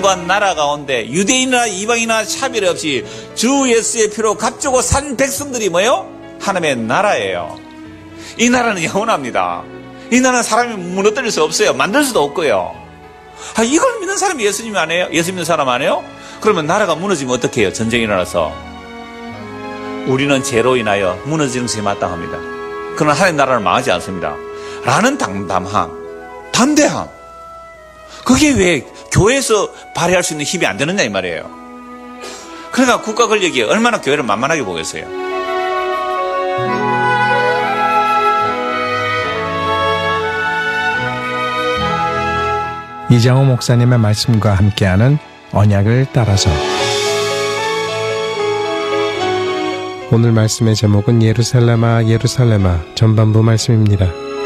나라 가운데 유대인이나 이방인이나 차별 없이 주 예수의 피로 값주고 산 백성들이 뭐예요? 하나님의 나라예요. 이 나라는 영원합니다. 이 나라는 사람이 무너뜨릴 수 없어요. 만들 수도 없고요. 이걸 믿는 사람이 예수님 안 해요? 예수 믿는 사람 안 해요? 그러면 나라가 무너지면 어떻게 해요? 전쟁이 일어나서 우리는 죄로 인하여 무너지는 것이 마땅합니다. 그러나 하나님 나라는 망하지 않습니다. 라는 담담함, 담대함, 그게 왜 교회에서 발휘할 수 있는 힘이 안 되느냐 이 말이에요. 그러니까 국가 권력이 얼마나 교회를 만만하게 보겠어요. 이장호 목사님의 말씀과 함께하는 언약을 따라서. 오늘 말씀의 제목은 예루살렘아 예루살렘아 전반부 말씀입니다.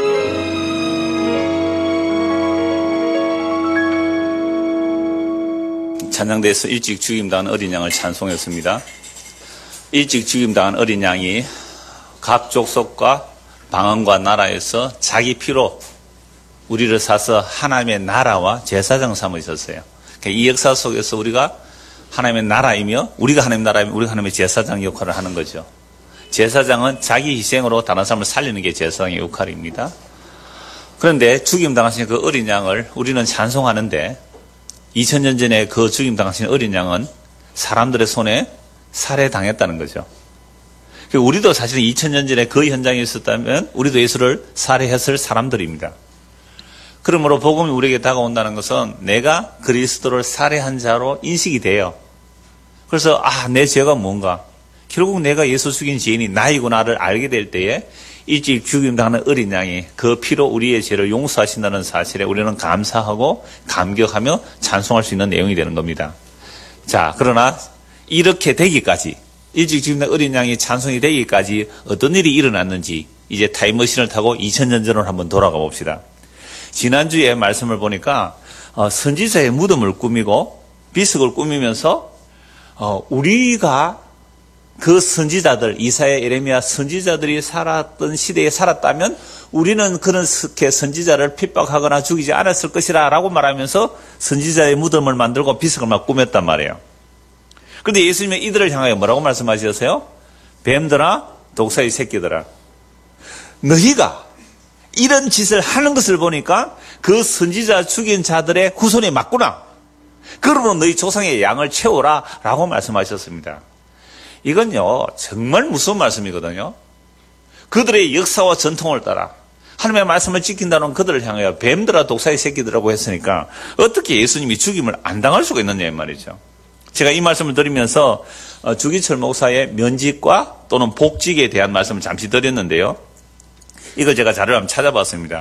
찬양대에서 일찍 죽임당한 어린 양을 찬송했습니다. 일찍 죽임당한 어린 양이 각 족속과 방언과 나라에서 자기 피로 우리를 사서 하나님의 나라와 제사장 삼으셨어요. 이 역사 속에서 우리가 하나님의 나라이며 우리가 하나님의 나라이며 우리가 하나님의 제사장 역할을 하는 거죠. 제사장은 자기 희생으로 다른 사람을 살리는 게 제사장의 역할입니다. 그런데 죽임당하신 그 어린 양을 우리는 찬송하는데 2000년 전에 그 죽임당하신 어린 양은 사람들의 손에 살해당했다는 거죠. 우리도 사실 2000년 전에 그 현장에 있었다면 우리도 예수를 살해했을 사람들입니다. 그러므로 복음이 우리에게 다가온다는 것은 내가 그리스도를 살해한 자로 인식이 돼요. 그래서 내 죄가 뭔가, 결국 내가 예수 죽인 죄인이 나이구나를 알게 될 때에 일찍 죽임당하는 어린 양이 그 피로 우리의 죄를 용서하신다는 사실에 우리는 감사하고 감격하며 찬송할 수 있는 내용이 되는 겁니다. 자, 그러나 이렇게 되기까지, 일찍 죽임당한 어린 양이 찬송이 되기까지 어떤 일이 일어났는지 이제 타임머신을 타고 2000년 전으로 한번 돌아가 봅시다. 지난주에 말씀을 보니까 선지자의 무덤을 꾸미고 비석을 꾸미면서 우리가 그 선지자들, 이사야, 예레미야 선지자들이 살았던 시대에 살았다면 우리는 그렇게 선지자를 핍박하거나 죽이지 않았을 것이라 라고 말하면서 선지자의 무덤을 만들고 비석을 막 꾸몄단 말이에요. 그런데 예수님은 이들을 향하여 뭐라고 말씀하셨어요? 뱀들아, 독사의 새끼들아, 너희가 이런 짓을 하는 것을 보니까 그 선지자 죽인 자들의 후손이 맞구나. 그러므로 너희 조상의 양을 채우라 라고 말씀하셨습니다. 이건요 정말 무서운 말씀이거든요. 그들의 역사와 전통을 따라 하나님의 말씀을 지킨다는 그들을 향하여 뱀들아 독사의 새끼들이라고 했으니까 어떻게 예수님이 죽임을 안 당할 수가 있느냐 이 말이죠. 제가 이 말씀을 드리면서 주기철 목사의 면직과 또는 복직에 대한 말씀을 잠시 드렸는데요. 이걸 제가 자료를 한번 찾아봤습니다.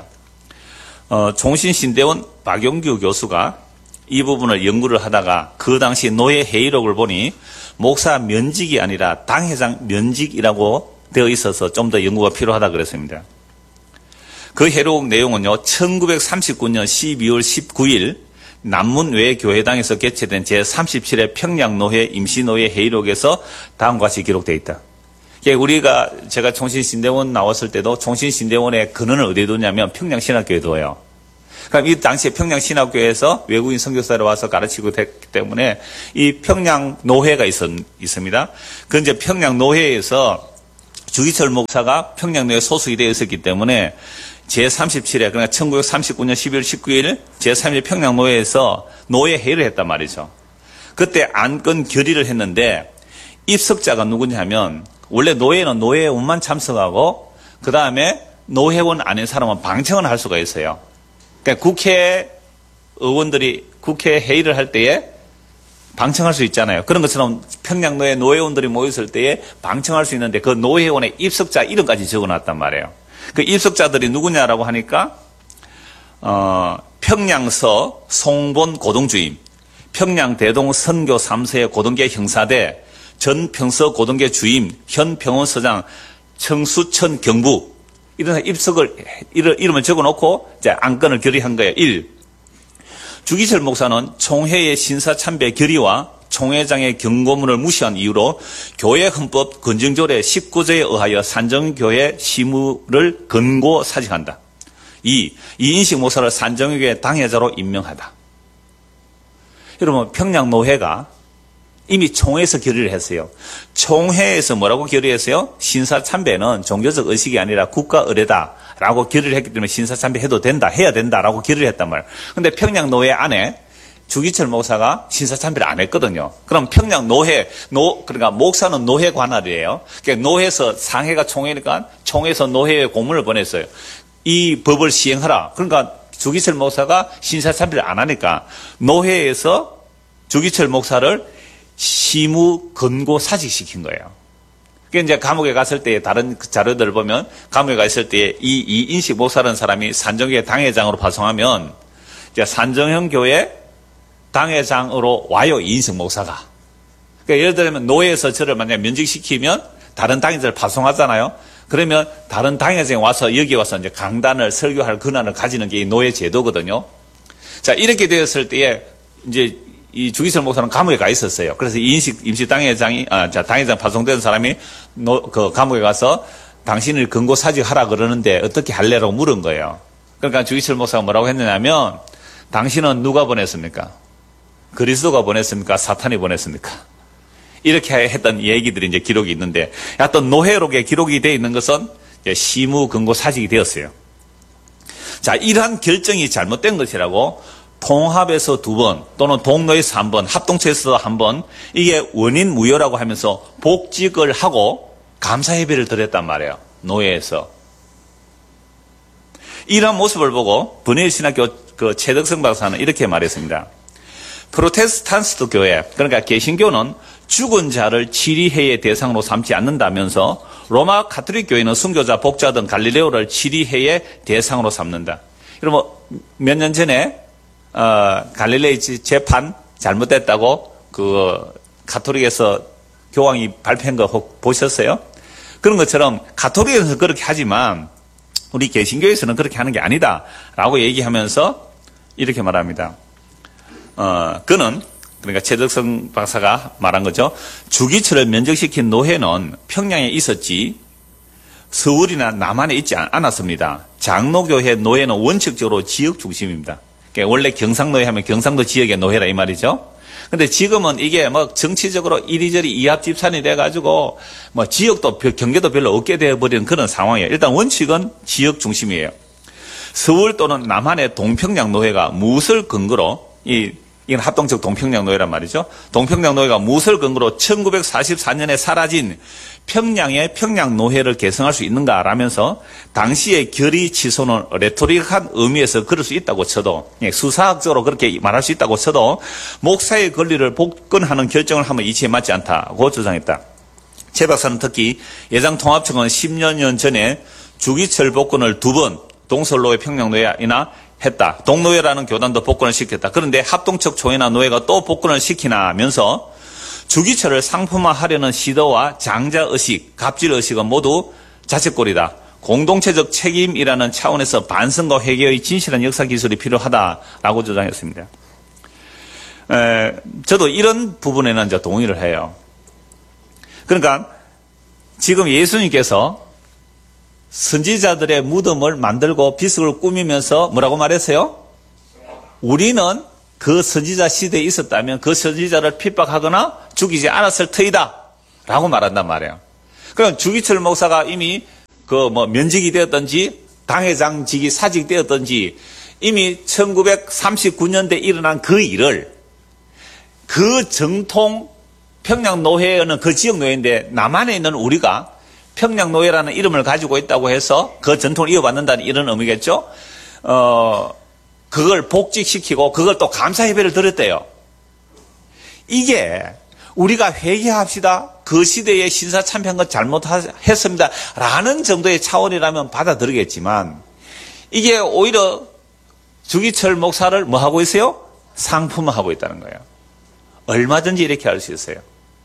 종신신대원 박용규 교수가 이 부분을 연구를 하다가 그 당시 노예 회의록을 보니 목사 면직이 아니라 당회장 면직이라고 되어 있어서 좀 더 연구가 필요하다 그랬습니다. 그 회의록 내용은요, 1939년 12월 19일 남문외교회당에서 개최된 제37회 평양노회 임시노회 회의록에서 다음과 같이 기록되어 있다. 제가 종신신대원 나왔을 때도 종신신대원의 근원을 어디에 두냐면 평양신학교에 둬요. 그럼 이 당시에 평양신학교에서 외국인 선교사로 와서 가르치고 됐기 때문에 이 평양노회가 있습니다. 그 이제 평양노회에서 주기철 목사가 평양노회 소속이 되어 있었기 때문에 제37회, 그러니까 1939년 12월 19일 제3일 평양노회에서 노회회의를 했단 말이죠. 그때 안건 결의를 했는데 입석자가 누구냐 하면 원래 노회는 노회원만 참석하고 그 다음에 노회원 아닌 사람은 방청을 할 수가 있어요. 그러니까 국회의원들이 국회 회의를 할 때에 방청할 수 있잖아요. 그런 것처럼 평양노회 노회원들이 모였을 때에 방청할 수 있는데 그 노회원의 입석자 이름까지 적어놨단 말이에요. 그 입석자들이 누구냐라고 하니까 평양서 송본 고동주임, 평양대동 선교 3세의 고동계 형사대, 전평서 고동계 주임, 현 평원서장, 청수천 경부 이런 이름을 적어놓고 이제 안건을 결의한 거예요. 1. 주기철 목사는 총회의 신사참배 결의와 총회장의 경고문을 무시한 이유로 교회헌법 건정조례 19조에 의하여 산정교회 시무를 권고 사직한다. 2. 이인식 목사를 산정교회 당회자로 임명하다. 여러분, 평양노회가 이미 총회에서 결의를 했어요. 총회에서 뭐라고 결의했어요? 신사참배는 종교적 의식이 아니라 국가 의례다라고 결의를 했기 때문에 신사참배 해도 된다, 해야 된다라고 결의를 했단 말이에요. 근데 평양노회 안에 주기철 목사가 신사참배를 안 했거든요. 그럼 평양노회, 그러니까 목사는 노회 관할이에요. 그러니까 노회에서 상회가 총회니까 총회에서 노회에 공문을 보냈어요. 이 법을 시행하라. 그러니까 주기철 목사가 신사참배를 안 하니까 노회에서 주기철 목사를 시무 근고 사직시킨 거예요. 그러니까 이제 감옥에 갔을 때 다른 자료들을 보면 감옥에 갔을 때 이 이인식 목사라는 사람이 산정교회 당회장으로 파송하면 이제 산정형 교회 당회장으로 와요, 이인식 목사가. 그러니까 예를 들면 노예에서 저를 만약에 면직시키면 다른 당회장을 파송하잖아요. 그러면 다른 당회장이 와서 여기 와서 이제 강단을 설교할 권한을 가지는 게 이 노예 제도거든요. 자, 이렇게 되었을 때에 이제 이 주기철 목사는 감옥에 가 있었어요. 그래서 이인식 임시 당회장이, 당회장 파송된 사람이 그 감옥에 가서 당신을 근고사직하라 그러는데 어떻게 할래라고 물은 거예요. 그러니까 주기철 목사가 뭐라고 했느냐면, 당신은 누가 보냈습니까? 그리스도가 보냈습니까? 사탄이 보냈습니까? 이렇게 했던 얘기들이 이제 기록이 있는데, 어떤 노회록에 기록이 되어 있는 것은 시무 근고사직이 되었어요. 자, 이러한 결정이 잘못된 것이라고 통합에서 2번 또는 동로에서 1번, 합동체에서 1번, 이게 원인 무효라고 하면서 복직을 하고 감사예배를 드렸단 말이에요. 노예에서. 이런 모습을 보고 번외신학교 그 최덕성 박사는 이렇게 말했습니다. 프로테스탄트 교회, 그러니까 개신교는 죽은 자를 치리회의 대상으로 삼지 않는다면서 로마 가톨릭 교회는 순교자, 복자 등 갈릴레오를 치리회의 대상으로 삼는다. 여러분, 몇 년 전에 갈릴레이 재판 잘못됐다고 그 가톨릭에서 교황이 발표한 거 보셨어요? 그런 것처럼 가톨릭에서 그렇게 하지만 우리 개신교에서는 그렇게 하는 게 아니다라고 얘기하면서 이렇게 말합니다. 그는, 그러니까 최덕성 박사가 말한 거죠. 주기철을 면직시킨 노회는 평양에 있었지 서울이나 남한에 있지 않았습니다. 장로교회 노회는 원칙적으로 지역 중심입니다. 그러니까 원래 경상노회 하면 경상도 지역의 노회라 이 말이죠. 근데 지금은 이게 뭐 정치적으로 이리저리 이합집산이 돼가지고 뭐 지역도 경계도 별로 없게 되어버리는 그런 상황이에요. 일단 원칙은 지역 중심이에요. 서울 또는 남한의 동평양 노회가 무엇을 근거로 이건 합동적 동평양 노회란 말이죠. 동평양 노회가 무엇을 근거로 1944년에 사라진 평양의 평양 노회를 개성할 수 있는가라면서 당시의 결의 취소는 레토릭한 의미에서 그럴 수 있다고 쳐도, 수사학적으로 그렇게 말할 수 있다고 쳐도 목사의 권리를 복권하는 결정을 하면 이치에 맞지 않다고 주장했다. 최 박사는 특히 예장통합청은 10년 전에 주기철 복권을 2번 동서로의 평양노회이나 했다. 동노회라는 교단도 복권을 시켰다. 그런데 합동적 총회나 노회가 또 복권을 시키나면서 주기철을 상품화하려는 시도와 장자의식, 갑질의식은 모두 자책골이다. 공동체적 책임이라는 차원에서 반성과 회개의 진실한 역사 기술이 필요하다라고 주장했습니다. 저도 이런 부분에는 이제 동의를 해요. 그러니까 지금 예수님께서 선지자들의 무덤을 만들고 비석을 꾸미면서 뭐라고 말했어요? 우리는 그 선지자 시대에 있었다면 그 선지자를 핍박하거나 죽이지 않았을 터이다 라고 말한단 말이에요. 그럼 주기철 목사가 이미 면직이 되었든지 당회장직이 사직되었든지 이미 1939년대에 일어난 그 일을 그 정통 평양노회는 그 지역노회인데 남한에 있는 우리가 평양노회라는 이름을 가지고 있다고 해서 그 전통을 이어받는다는 이런 의미겠죠. 그걸 복직시키고 그걸 또 감사예배를 드렸대요. 이게 우리가 회개합시다. 그 시대에 신사참배한 것 잘못했습니다. 라는 정도의 차원이라면 받아들이겠지만 이게 오히려 주기철 목사를 뭐 하고 있어요? 상품화하고 있다는 거예요. 얼마든지 이렇게 할 수 있어요.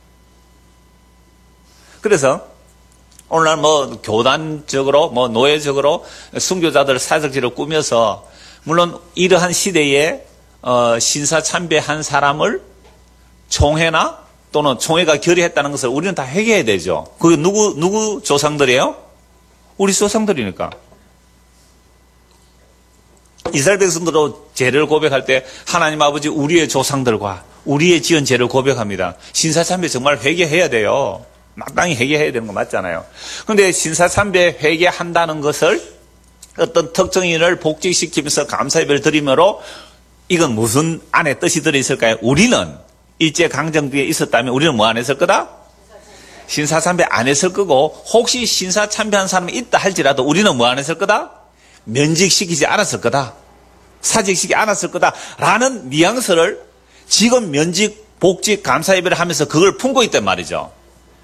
그래서 오늘날 교단적으로 노예적으로 순교자들 사적지를 꾸며서 물론 이러한 시대에 신사참배한 사람을 총회나 또는 총회가 결의했다는 것을 우리는 다 회개해야 되죠. 그게 누구 조상들이에요? 우리 조상들이니까. 이스라엘 백성들도 죄를 고백할 때 하나님 아버지 우리의 조상들과 우리의 지은 죄를 고백합니다. 신사참배 정말 회개해야 돼요. 마땅히 회개해야 되는 거 맞잖아요. 그런데 신사참배 회개한다는 것을 어떤 특정인을 복직시키면서 감사예배를 드리므로 이건 무슨 안에 뜻이 들어있을까요? 우리는 일제강점기에 있었다면 우리는 뭐 안 했을 거다? 신사참배 안 했을 거고, 혹시 신사참배한 사람이 있다 할지라도 우리는 뭐 안 했을 거다? 면직시키지 않았을 거다. 사직시키지 않았을 거다. 라는 뉘앙스를 지금 면직, 복직, 감사예배를 하면서 그걸 품고 있단 말이죠.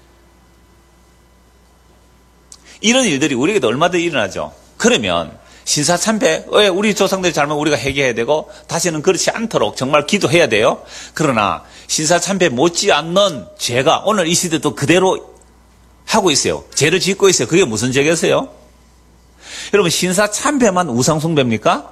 이런 일들이 우리에게도 얼마든지 일어나죠. 그러면 신사참배, 왜 우리 조상들이 잘못 우리가 회개해야 되고 다시는 그렇지 않도록 정말 기도해야 돼요. 그러나 신사참배 못지않는 죄가 오늘 이 시대도 그대로 하고 있어요. 죄를 짓고 있어요. 그게 무슨 죄겠어요? 여러분, 신사참배만 우상숭배입니까?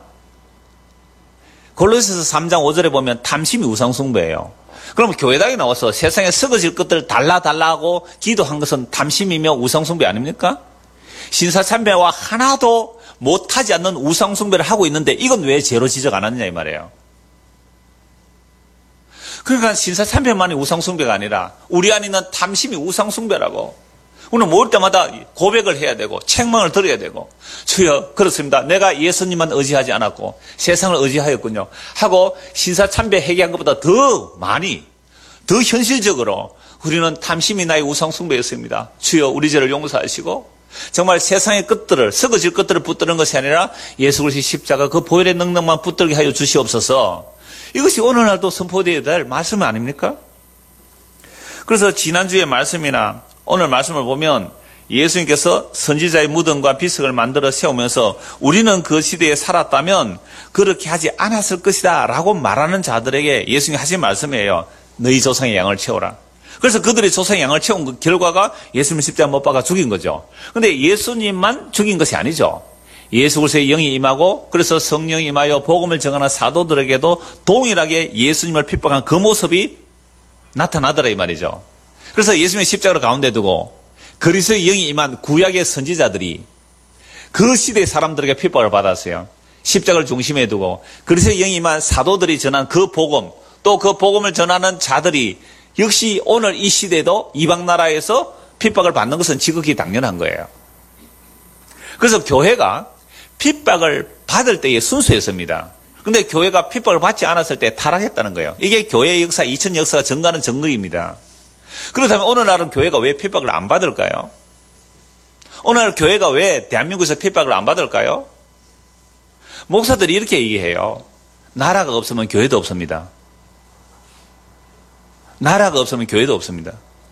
골로새서 3장 5절에 보면 탐심이 우상숭배예요. 그러면 교회당에 나와서 세상에 썩어질 것들을 달라달라고 기도한 것은 탐심이며 우상숭배 아닙니까? 신사참배와 하나도 못하지 않는 우상숭배를 하고 있는데 이건 왜 죄로 지적 안 하느냐 이 말이에요. 그러니까 신사참배만이 우상숭배가 아니라 우리 안에 있는 탐심이 우상숭배라고. 우리는 모을 때마다 고백을 해야 되고 책망을 들어야 되고, 주여 그렇습니다. 내가 예수님만 의지하지 않았고 세상을 의지하였군요 하고 신사참배 회개한 것보다 더 많이, 더 현실적으로 우리는 탐심이 나의 우상숭배였습니다. 주여 우리 죄를 용서하시고 정말 세상의 것들을, 썩어질 것들을 붙드는 것이 아니라 예수 그리스도의 십자가 그 보혈의 능력만 붙들게 하여 주시옵소서. 이것이 오늘날도 선포되어야 될 말씀 아닙니까? 그래서 지난주의 말씀이나 오늘 말씀을 보면 예수님께서 선지자의 무덤과 비석을 만들어 세우면서 우리는 그 시대에 살았다면 그렇게 하지 않았을 것이다 라고 말하는 자들에게 예수님이 하신 말씀이에요. 너희 조상의 양을 채워라. 그래서 그들의 조상의 양을 채운 그 결과가 예수님 십자가 못 박아 죽인 거죠. 그런데 예수님만 죽인 것이 아니죠. 예수 그리스도의 영이 임하고 그래서 성령이 임하여 복음을 전하는 사도들에게도 동일하게 예수님을 핍박한 그 모습이 나타나더라 이 말이죠. 그래서 예수님의 십자가를 가운데 두고 그리스도의 영이 임한 구약의 선지자들이 그 시대의 사람들에게 핍박을 받았어요. 십자가를 중심에 두고 그리스도의 영이 임한 사도들이 전한 그 복음, 또 그 복음을 전하는 자들이 역시 오늘 이 시대도 이방 나라에서 핍박을 받는 것은 지극히 당연한 거예요. 그래서 교회가 핍박을 받을 때의 순수였습니다. 그런데 교회가 핍박을 받지 않았을 때 타락했다는 거예요. 이게 교회의 역사, 2000 역사가 증가하는 증거입니다. 그렇다면 오늘날은 교회가 왜 핍박을 안 받을까요? 오늘 교회가 왜 대한민국에서 핍박을 안 받을까요? 목사들이 이렇게 얘기해요. 나라가 없으면 교회도 없습니다. 나라가 없으면 교회도 없습니다.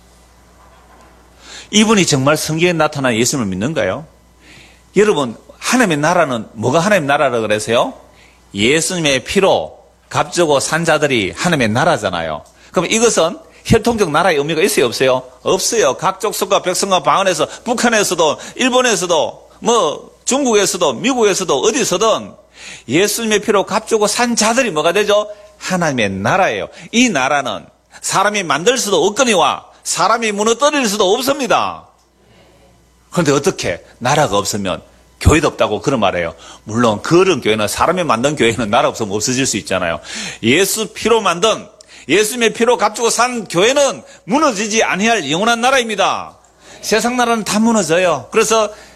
이분이 정말 성경에 나타난 예수님을 믿는가요? 여러분, 하나님의 나라는 뭐가 하나님의 나라라 그래서요? 예수님의 피로 값주고 산 자들이 하나님의 나라잖아요. 그럼 이것은 혈통적 나라의 의미가 있어요, 없어요? 없어요. 각 족속과 백성과 방언에서, 북한에서도, 일본에서도, 중국에서도, 미국에서도, 어디서든 예수님의 피로 값주고 산 자들이 뭐가 되죠? 하나님의 나라예요. 이 나라는 사람이 만들 수도 없거니와 사람이 무너뜨릴 수도 없습니다. 그런데 어떻게? 나라가 없으면 교회도 없다고 그런 말이에요. 물론 그런 교회는, 사람이 만든 교회는 나라 없으면 없어질 수 있잖아요. 예수 피로 만든, 예수님의 피로 값주고 산 교회는 무너지지 아니할 영원한 나라입니다. 세상 나라는 다 무너져요. 그래서